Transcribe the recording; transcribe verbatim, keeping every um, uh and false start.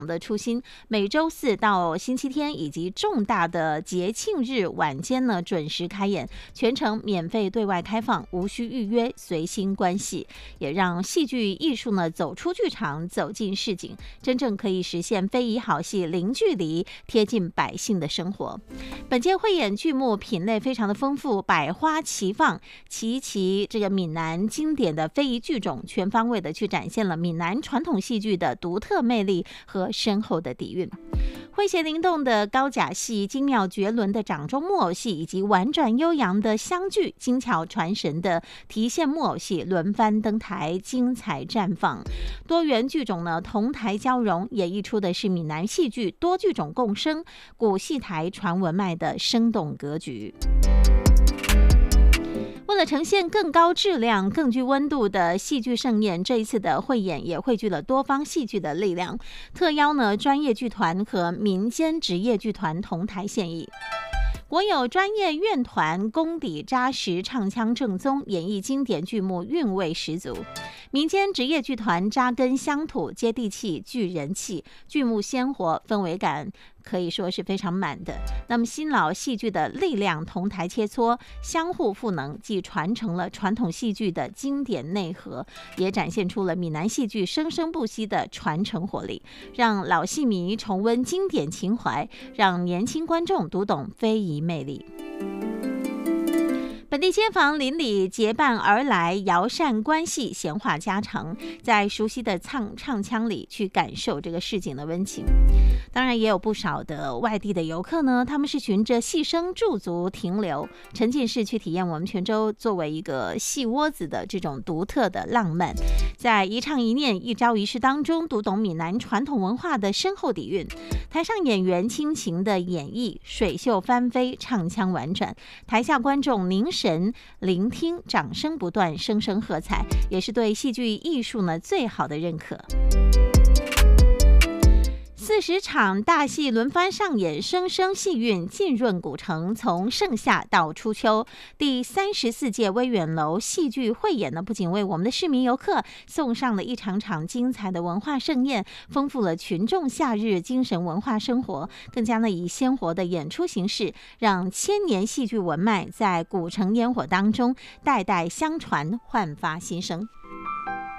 的初心，每周四到星期天以及重大的节庆日晚间呢准时开演，全程免费对外开放，无需预约，随心观戏，也让戏剧艺术呢走出剧场，走进市井，真正可以实现非遗好戏零距离，贴近百姓的生活。本届汇演剧目品类非常的丰富，百花齐放，齐齐这个闽南经典的非遗剧种，全方位的去展现了闽南传统戏剧的独特魅力和深厚的底蕴。诙谐灵动的高甲戏，精妙绝伦的掌中木偶戏，以及婉转悠扬的湘剧，精巧传神的提线木偶戏轮番登台，精彩绽放。多元剧种呢同台交融，演绎出的是闽南戏剧多剧种共生、古戏台传文脉的生动格局。为了呈现更高质量、更具温度的戏剧盛宴，这一次的汇演也汇聚了多方戏剧的力量，特邀呢专业剧团和民间职业剧团同台献艺。国有专业院团功底扎实，唱腔正宗，演绎经典剧目韵味十足；民间职业剧团扎根乡土，接地气，具人气，剧目鲜活，氛围感可以说是非常满的。那么新老戏剧的力量同台切磋，相互赋能，既传承了传统戏剧的经典内核，也展现出了闽南戏剧生生不息的传承活力，让老戏迷重温经典情怀，让年轻观众读懂非遗魅力。本地街坊邻里结伴而来，摇扇观戏，闲话家常，在熟悉的唱唱腔里去感受这个市井的温情。当然也有不少的外地的游客呢，他们是循着戏声驻足停留，沉浸式去体验我们泉州作为一个戏窝子的这种独特的浪漫，在一唱一念一招一式当中读懂闽南传统文化的深厚底蕴。台上演员倾情的演绎，水袖翻飞，唱腔婉转，台下观众凝神聆听，掌声不断，声声喝彩，也是对戏剧艺术呢最好的认可。四十场大戏轮番上演，声声戏韵浸润古城。从盛夏到初秋，第三十四届威远楼戏剧汇演呢，不仅为我们的市民游客送上了一场场精彩的文化盛宴，丰富了群众夏日精神文化生活，更加呢以鲜活的演出形式，让千年戏剧文脉在古城烟火当中代代相传，焕发新生。